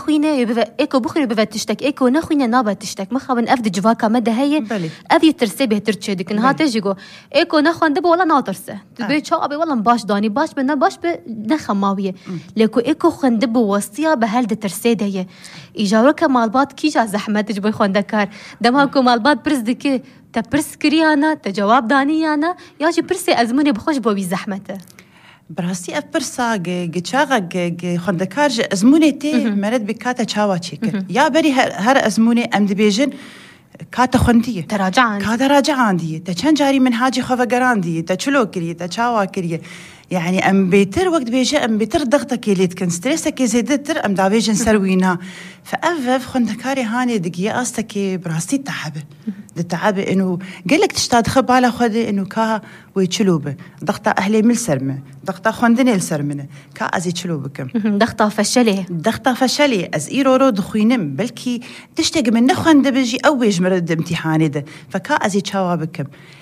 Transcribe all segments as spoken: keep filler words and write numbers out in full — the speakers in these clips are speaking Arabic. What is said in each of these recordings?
نخوينه يبغى إيكو بخري بفا تشتك إيكو نخوينه نابا تشتك مخابن أفد جواكا مدى هي أفي ترسبه ترتشدك إنها تجيكو إيكو نخوان دبو ولا ناطرسه تبي شو أبي والله باش داني باش بنا باش بنخماوية لكو إيكو خندبو وصيا بهالد ترسيده هي إجاورك مالبات كيجا زحمة تجبي خوندكار دماغكو مالبات برز دكي تبرس كريانا تجواب دانيانا ياجي برسي أزموني بخوش بوي زحمته براسي أفرسا جشاغ خوندكار أزموني تي مرد بكاتا شاوا تشيك يا بري هر أزموني أم دبيجن كاتا خوندية تراجعان كاتا راجعان دي تشان جاري من هاجي خفقران دي تشلو كريه تشاوا كريه يعني أم بيتر وقت بيجي أم بيتر ضغطك اللي تكن ستريسك يزيدتر أم دابيجن سروينا فأفف خوندكاري هاني دقيقة أستكي براستي تعبه التعب إنه قالك تشتاد خب على خدي إنه كا ويتشلوبه ضغطة أهلي مل سرمة ضغطة خوندني السرمنة كا أزي تشلوبكم ضغطة فشلي ضغطة فشلي أز إيرورو دخوينم بلكي تشتاق من نخوند بيجي أو بيجمرد امتحاني ده فكا أزي تشاوابكم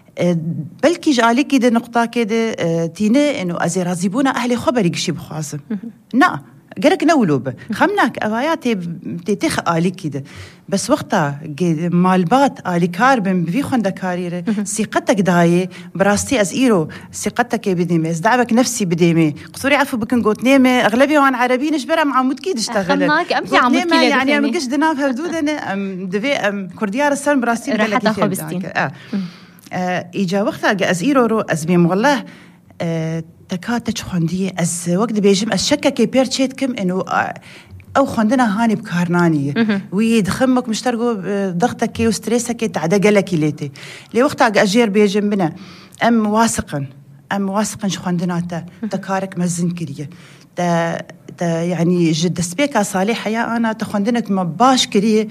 بلكي جالي كده نقطة كده تينا إنه أزي رازيبونا أهلي خبري قشي بخاصم نا قرك نولوبة خمناك أواياتي تيتخ آلي كده بس وقتها مالبات آلي كاربن بفي خوندا كاريرة سيقتك داية براستي أز إيرو سيقتك بديمي أزدعبك نفسي بديمي قصوري عفو بكن قوت نيمة أغلبي وان عربي نشبرا معمود كيد اشتغل خمناك أمتي عمود كيد يعني أم قش دناف هردودنا أم دفي أم كرديار السن براستي رحت خبستين آه. آه إيجا وقتها أز إيرو رو أز بيم والله آه تكاتش خوندية أز وقت بيجم أز شكا كي بيرتشيتكم إنه أو خوندنا هاني بكارنانية ويدخمك مشترقوا ضغطك وستريسك تعدى قلك ليتي لي وقتها أجير بيجم بنا أم واثقا أم واثقا شخوندنا تا تكارك مزن كريه تا تا يعني جد سبيكا صالحة يا أنا تخوندنك ما باش كريه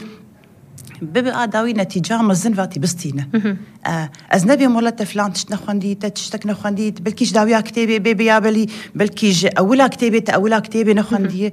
ببقى داوي نتيجة مزن فاتي بستينة آه أزنبي مولات فلان تشتنا خونديت تشتكنا خونديت بلكيش داوية كتابة بيبي يابلي بلكيش أولا كتابة أولا كتابة نخوندية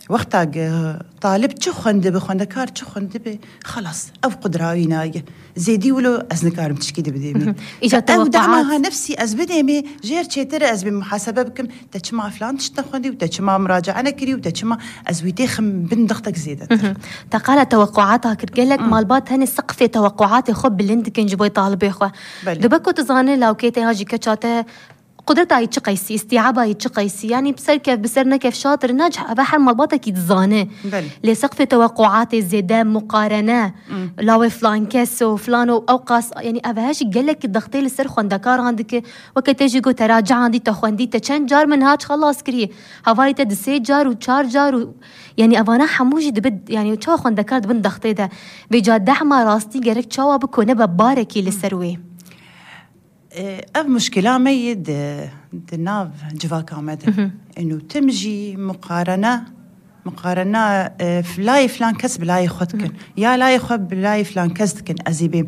وقتها طالب شو خند بخوندكار شو خند خلاص أو قدراوينا زيدي ولو أزنكار متشكيدة بديمي أو دعمها نفسي أز بديمي جير تشيتر أز بمحاسبة بكم تشمع فلان تشتنا خوندي وتشمع مراجعة نكري وتشمع أزويتي خم بندختك زيادة تقال توقعاتها كرجلك مالبات هني سقف توقعاتي خب اللي عندك نجيبوي طالب إخوة دبكو تزاني لو كيتي هاجي كتشاته قدرتها يتشقيسي استيعابها يتشقيسي يعني بسر كيف بسرنا كيف شاطر ناجح بحر مالباتك يتزانه لسقف توقعات الزيادة مقارنة لو فلان كسو فلانو أوقاس يعني أبهاش قالك الضغطي لسر خوندكار عندك وقت يجيكو تراجع عندي تخوندي تشان جار من هاج خلاص كريه هواي تدسي جار وشار جار و... يعني أبانا حموجي دبد يعني وشوا خوندكار دبن ضغطي ده بجاد دحما راستي قالك شوا بكونه بباركي للسروي أف مشكلة ميد دناف جواك عمده إنه تمجي مقارنة مقارنة فلاي فلان كسب لا يخدكن يا لا يخب لا فلان كسبكن أزيبيم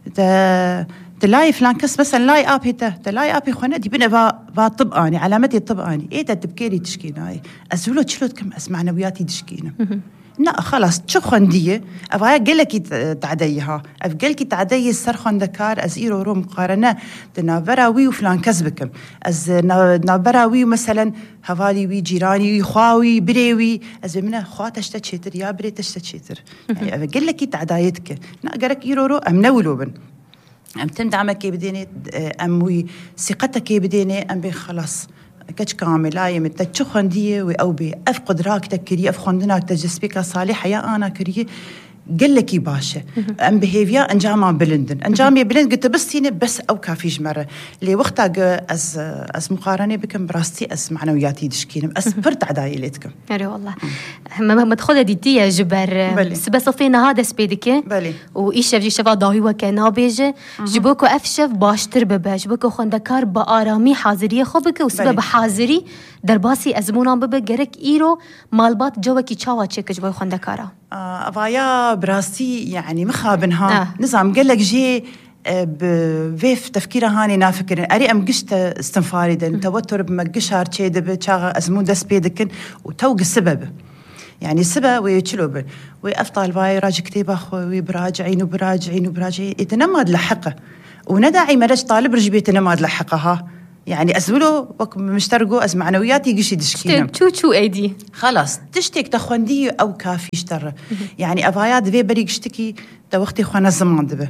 تلاي فلان كسب بس لاي أبي ته تلاي أبي خنا دي بنا با با طبقاني علامتي الطبقاني إيه تبكيري تشكيناي أزولو تشلوتكم أسمع نوياتي تشكينا لا خلاص شو خندية أبغى أقولك تعديها أقولك تعدي السر خندكار أز إيرو رو مقارنة تنابراوي وفلان كسبكم أز نابراوي مثلا هوالي وي جيراني وخاوي بريوي أز منه خواتش تشتر يا بري تشتر يعني أقولك تعديتك نا أقولك إيرو رو أم نولوبن أم تندعمك كي بديني أم وي ثقتك كي بديني أم بين خلاص كتش كامل لايم تتشو خندية أو بي أف قدراك تكري أف خندناك تجسبك صالحة يا أنا كريه قل لك باشا أم بهيفيا أنجامع بلندن أنجامي بلند قلت بس تيني بس أو كافيش مرة اللي وقتها أز أز مقارنة بكم براستي أز معنوياتي دشكينم أز برد عدايلتكم أري والله ما ما تدخل ديتي يا جبر بس صفينا هذا سبيدك وإيش بيجي شفا ضاوي وكنا بيجي جبوكو أفشف باشتر ببا جبوكو خندكار بآرامي حاضرية خبك وسبب حاضري درباسي أزمونا ببا جرك إيرو مالبات جوكي تشاوا تشيك جبوكو خندكارا أفايا براستي يعني مخابنها آه. نظام قال لك جي بفيف تفكيره هاني نافكر أري أم قشت استنفاري دن توتر بمقشار تشيد بتشاغ أزمون دس بيدكن وتوق السبب يعني السبب ويتشلوب ويأفطال باي راج كتيب أخوي ويبراجعين وبراجعين وبراجعين يتنمى لحقه وندعي مرج طالب رجبي يتنمى لحقها يعني أزولو وك مشترقو أز معنوياتي قشي دشكينم شو شو أيدي خلاص تشتك تخوندي أو كافي اشتر يعني أفايات في بريق اشتكي تا وقتي خوانا الزمان دبه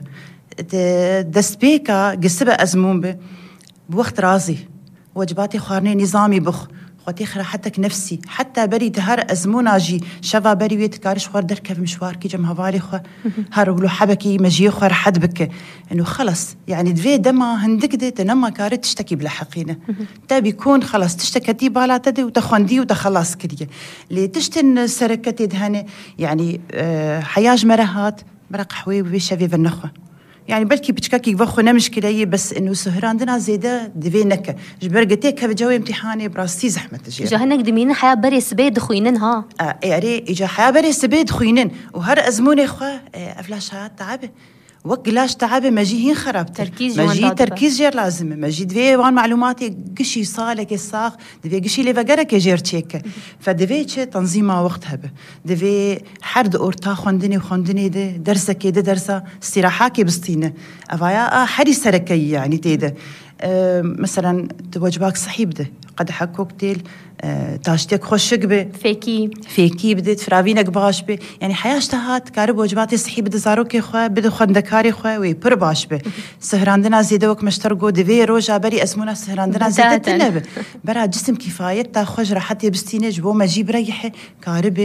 دستبيكا قسبة أزمون به بوقت رازي وجباتي خوارني نظامي بخ خواتي خرا حتى نفسي حتى بري تهر أزمونا جي شفا بري ويت كارش خوار دركب مشوار كي جم هوالي خو هرولو حبكي مجي خوار حد بك إنه خلص يعني دفي دما هندكدة تنما كارت تشتكي بلا حقينة تا بيكون خلص تشتكتي بالا تدي وتخوندي وتخلص كريه اللي تشتن سركتي دهنة يعني أه حياج مرهات مرق حوي وبيشافي بالنخوة يعني بلكي بتشكاكي بخونا مشكلة بس إنه سهران دنا زيادة دفينك جبرقتك بجوي امتحاني براستي زحمة تجي جهنك دمين حياة بري سبيد خوينن ها آه يعني إجا حياة بري سبيد خوينن وهر أزموني خوا آه أفلاشات تعبه وقلاش تعبه مجيهين خراب تركيز مجي تركيز جير لازم مجي دفي وان معلوماتي قشي صالك الساق دفي قشي اللي فقرك جير تشيك فدفي تشي تنظيمها وقتها به دفي حرد أورتا خوندني وخوندني ده درسك ده درسة استراحاكي بسطينة أفايا آه حري سركي يعني تيده أه مثلا توجباك صحي بده قدح كوكتيل أه تاشتك خوش به فيكي فيكي بدت فرافينك باش به يعني حياشتهات كارب وجباتي صحي بده زاروكي خو بده خوندكاري خو وي بر باش به سهراندنا زيده وك مشترقو دفي روجا بري اسمونا سهراندنا زيده تلب برا جسم كفايه تا خوش راحتي بستينه جبو ما جيب ريحه كارب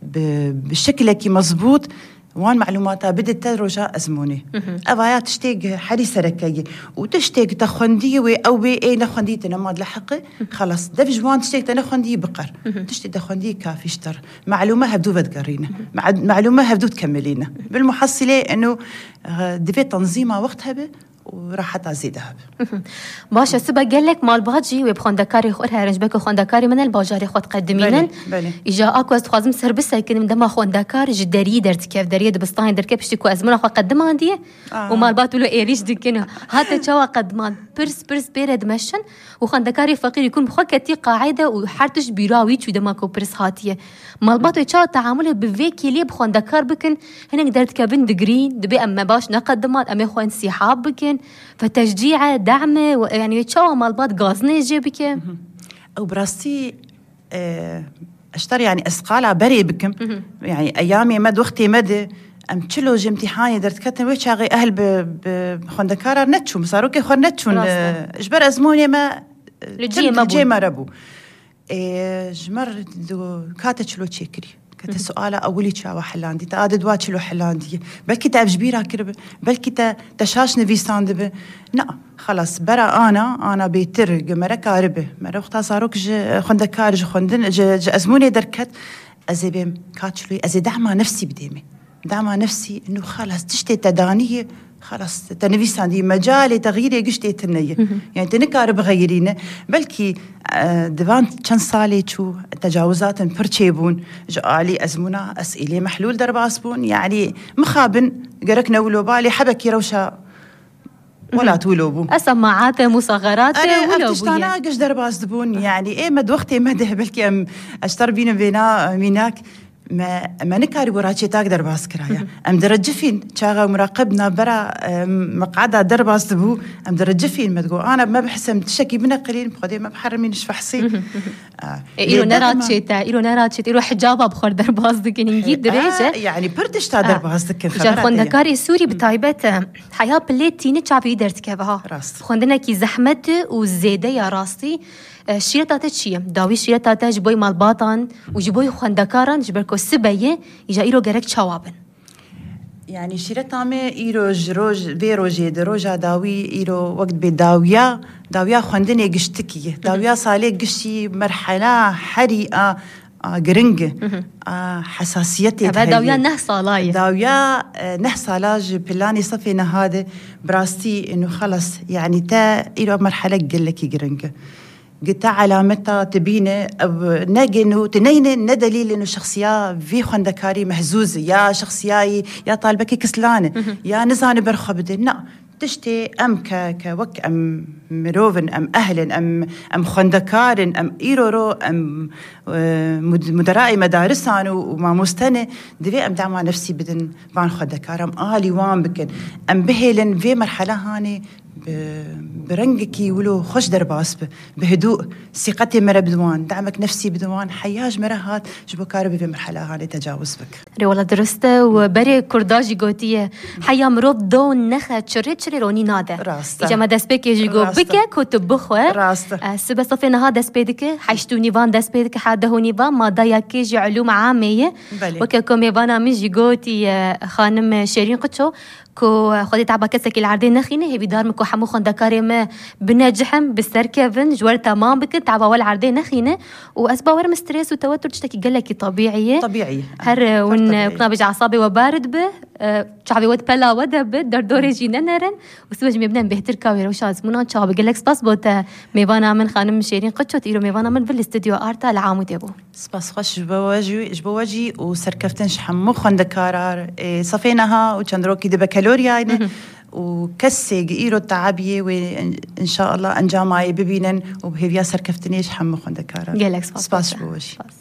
بشكل كي مزبوط وان معلوماتها بدت تروجا أزموني أبايا تشتيق حري سركية وتشتيق تخندي أو بي أي نخندي تنماد لحقه خلاص دفج وان تشتيق تنخندي بقر تشتيق تخندي كافي اشتر معلومة هبدو بتقرينا معلومة هبدو تكملينا بالمحصلة إنه دفي تنظيمها وقتها به وراحت عزيدها باشا سبا قال لك مال باجي وبخوندكاري خورها رنجبك خوندكاري من الباجاري خود قدمينن اجا اكو از خوازم سربسه كن مدما خوندكار جدري درت كيف دري دبستان دركب شتكو ازمنا خو قدم عندي آه. ومال باتولو ايريش دكنه هاتا تشوا قدمان برس برس بيرد مشن وخوندكاري فقير يكون بخوكتي قاعده وحرتش بيراوي تشو دما كو برس هاتيه مال باتو تشوا تعامله بفيكي لي بخوندكار بكن هنك درت كابن دغري دبي اما باش نقدمات اما خو انسحاب بكن فتشجيعه دعمه يعني يتشاو مالبات غازني جيبك او براستي اشتري يعني اسقاله بري بكم يعني ايامي مد وقتي مد ام تشلو امتحاني درت كتن ويش اغي اهل بخندكاره نتشو مساروكي خور نتشو اجبر ازموني ما لجي ما ربو جمر كاتشلو تشيكري كنت سؤالة أولي شاوة حلاندي تقعد دواتشلو حلاندي بلكي تأبج بيرا كرب بلكي تشاش نفيسان دبه نا خلاص برا أنا أنا بيتر جمرة كاربه مرة وقتها صاروك ج خندكار ج خندن ج ج أزموني دركت أزبيم كاتشلوي أزي دعمة نفسي بديمي دعمة نفسي إنه خلاص تشتي تدانية خلاص تنفيسان دي مجال تغيير قشتي تنية يعني تنكار بغيرينه بلكي دفان كان صالي شو تجاوزات برشيبون جالي أزمنا أسئلة محلول درباسبون يعني مخابن قركنا ولو بالي حبكي روشا ولا تولوبو أسماعات مصغرات ولوبو أنا قش درباس دبون يعني إيه مد وقتي مده بلكي أم أشتر بينا بينا ميناك ما ما نكاري وراجي تقدر باس كرايا ام درجفين شاغا مراقبنا برا مقعده درباس دبو ام درجفين ما تقول انا ما بحسم تشكي من قليل بخدي ما بحرمين شفحصي آه. ايرو نراتشيتا ايرو نراتشيتا ايرو حجابه بخور درباس دكن نجيد دريجه آه يعني بردش تا درباس دكن خبرات خوندكاري سوري بتايبته حياه بليتيني تشافي درت كبها خوندنا كي زحمت وزيده يا راسي شيرتاتا تشيم داوي شيرتاتا جبوي مال باطن وجبوي خوندكارن جبركو سبيه يجا ايرو غرك تشاوابن يعني شيرتامي ايرو جروج بيروجي دروجا داوي ايرو وقت بداويا داويا خوندني قشتكي داويا صالي قشي مرحله حريقه قرنجه حساسيتي داويا نه صالايه داويا نه صالاج بلاني صفينا هذا براستي انه خلص يعني تا ايرو مرحله قلكي قرنجه قلت علامتها تبينه نجنو تنين ندليل انه شخصيه في خندكاري مهزوزه يا شخصيه يا طالبك كسلانه يا نزان برخه بدنا تشتي ام ك كوك ام مروفن ام اهل ام ام خندكار ام ايرورو ام مدراء مدارسان وما مستنى دفي ام دعم نفسي بدن بان خندكار ام الي وان بكن ام بهلن في مرحله هاني برنجكي ولو خوش درباس بهدوء ثقتي مرة بدوان دعمك نفسي بدوان حياج مرة هات جبو كاربي بمرحلة هاني تجاوز بك ري والله درسته وبري كرداجي قوتيه حيا مروف دون نخا تشري تشري روني ناده راسته إجا ما دست بك يجي جو بك كتب بخوة راسته سبب صفينا هذا دست بيدك حيشتوني فان دست بيدك حدا هوني فان ما ضايا كيجي علوم عامية وككم يبانا مجي قوتي خانم شيرين قتشو كو خدي تعبا كسك العردين نخينه هي بدار مكو حمو خندكاري ما بنجحم بالسركفن جوار تمام بك تعبا والعردين نخينه واسبا ورم ستريس وتوتر تشتكي قال لك طبيعيه طبيعيه هر ون كنا بيج اعصابي وبارد به شعبي ود بلا ودا به دردوري جينا نرن وسوج مبنان بهتر كاوي وشاز منا شعبي قال لك سباس بوتا ميبانا من خانم شيرين قتشو تيرو ميبانا من بالاستوديو ارتا العام ديبو سباس خوش جبواجي جبواجي وسركفتنش حمو خندكارار صفيناها وچندروكي دبك لوريا وكسي قيرو التعابية وإن شاء الله أنجامي ببينن وبهيفيا سركفتنيش حمو خندكارا قالك سباس بوشي